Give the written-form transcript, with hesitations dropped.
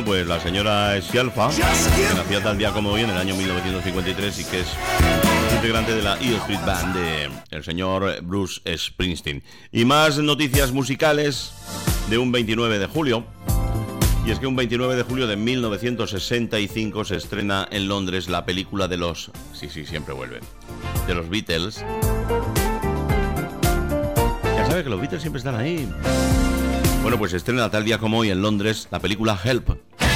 pues la señora Scialfa, que nació tal día como hoy en el año 1953 y que es integrante de la E Street Band de el señor Bruce Springsteen. Y más noticias musicales de un 29 de julio. Y es que un 29 de julio de 1965 se estrena en Londres la película de los... Sí, siempre vuelven. De los Beatles. Ya sabe que los Beatles siempre están ahí. Bueno, pues se estrena tal día como hoy en Londres la película Help.